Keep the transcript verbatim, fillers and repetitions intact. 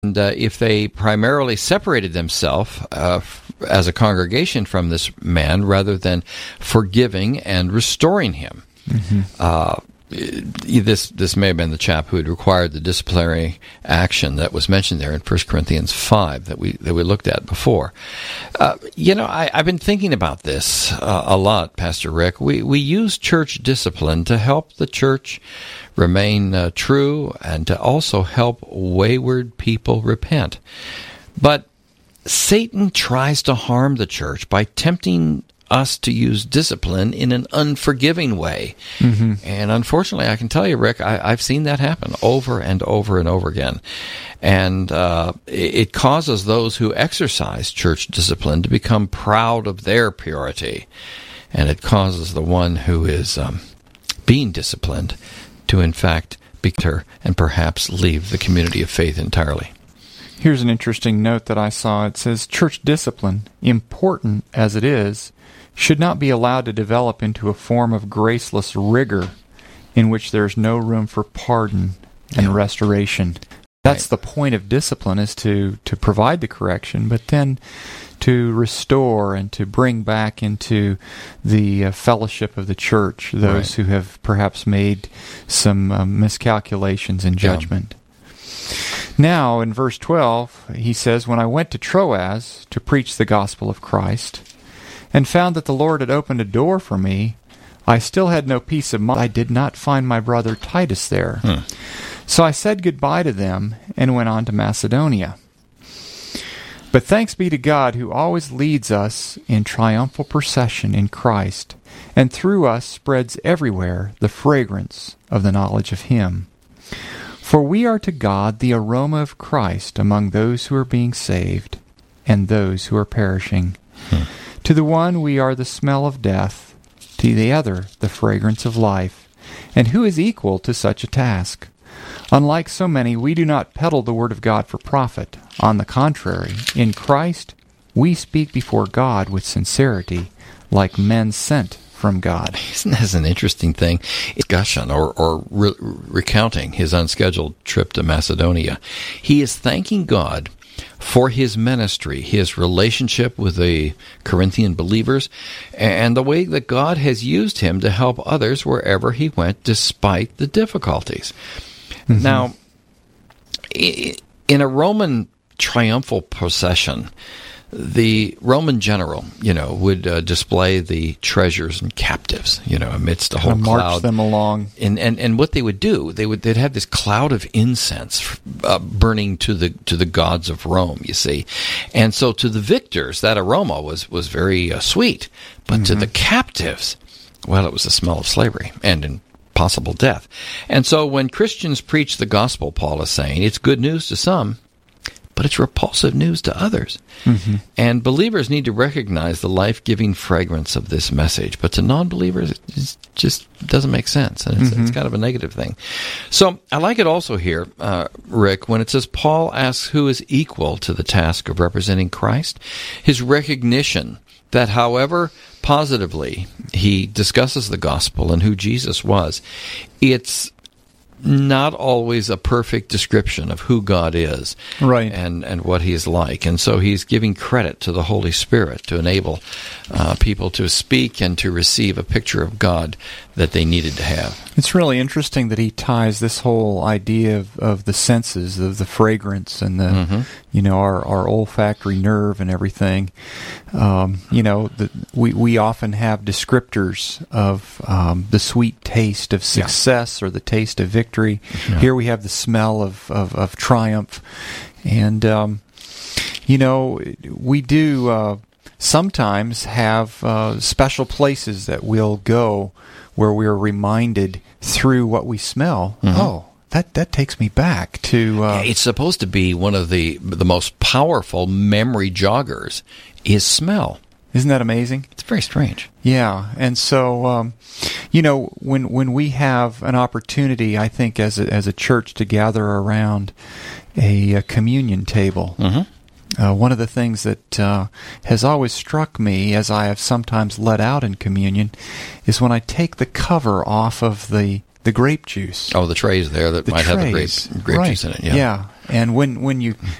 And uh, if they primarily separated themselves uh, f- as a congregation from this man rather than forgiving and restoring him, mm-hmm. uh, this this may have been the chap who had required the disciplinary action that was mentioned there in First Corinthians five that we that we looked at before. Uh, you know, I, I've been thinking about this uh, a lot, Pastor Rick. We we use church discipline to help the church remain uh, true and to also help wayward people repent. But Satan tries to harm the church by tempting us to use discipline in an unforgiving way. Mm-hmm. And unfortunately, I can tell you, Rick, I, I've seen that happen over and over and over again. And uh, it, it causes those who exercise church discipline to become proud of their purity. And it causes the one who is um, being disciplined to, in fact, be bitter and perhaps leave the community of faith entirely. Here's an interesting note that I saw. It says, church discipline, important as it is, should not be allowed to develop into a form of graceless rigor in which there is no room for pardon and yeah. restoration. That's right. The point of discipline, is to, to provide the correction, but then to restore and to bring back into the uh, fellowship of the church those right. who have perhaps made some uh, miscalculations in judgment. Yeah. Now, in verse twelve, he says, when I went to Troas to preach the gospel of Christ, and found that the Lord had opened a door for me, I still had no peace of mind. I did not find my brother Titus there. Hmm. So I said goodbye to them and went on to Macedonia. But thanks be to God, who always leads us in triumphal procession in Christ, and through us spreads everywhere the fragrance of the knowledge of Him. For we are to God the aroma of Christ among those who are being saved and those who are perishing. Hmm. To the one we are the smell of death, to the other the fragrance of life. And who is equal to such a task? Unlike so many, we do not peddle the word of God for profit. On the contrary, in Christ we speak before God with sincerity, like men sent from God. Isn't that an interesting thing? Discussion or, or re- recounting his unscheduled trip to Macedonia. He is thanking God for his ministry, his relationship with the Corinthian believers, and the way that God has used him to help others wherever he went, despite the difficulties. Mm-hmm. Now, in a Roman triumphal procession, the Roman general, you know, would uh, display the treasures and captives, you know, amidst a whole march cloud. them along. And, and and what they would do, they would they'd have this cloud of incense uh, burning to the to the gods of Rome. You see, and so to the victors, that aroma was was very uh, sweet, but mm-hmm. to the captives, well, it was the smell of slavery and in possible death. And so when Christians preach the gospel, Paul is saying, it's good news to some, but it's repulsive news to others. Mm-hmm. And believers need to recognize the life-giving fragrance of this message. But to non-believers, it just doesn't make sense. And it's, mm-hmm. it's kind of a negative thing. So I like it also here, uh, Rick, when it says Paul asks who is equal to the task of representing Christ. His recognition that however positively he discusses the gospel and who Jesus was, it's not always a perfect description of who God is, right, and, and what He is like. And so He's giving credit to the Holy Spirit to enable uh, people to speak and to receive a picture of God that they needed to have. It's really interesting that he ties this whole idea of, of the senses, of the fragrance and the, mm-hmm. you know, our, our olfactory nerve and everything. Um, you know, the, we, we often have descriptors of um, the sweet taste of success yeah. or the taste of victory. Yeah. Here we have the smell of, of, of triumph. And, um, you know, we do uh, sometimes have uh, special places that we'll go where we're reminded through what we smell. Mm-hmm. Oh, that that takes me back to... Uh, it's supposed to be one of the the most powerful memory joggers is smell. Isn't that amazing? It's very strange. Yeah, and so, um, you know, when when we have an opportunity, I think, as a, as a church to gather around a, a communion table, mm-hmm. Uh, one of the things that uh, has always struck me as I have sometimes let out in communion is when I take the cover off of the, the grape juice. Oh, the trays there that the might trays. have the grape, grape right. juice in it. Yeah. yeah. And when when you